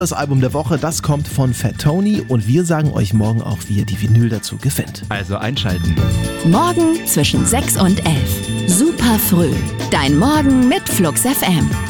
Das Album der Woche, das kommt von Fat Tony und wir sagen euch morgen auch, wie ihr die Vinyl dazu gefällt. Also einschalten. Morgen zwischen 6 und 11. Super früh. Dein Morgen mit Flux FM.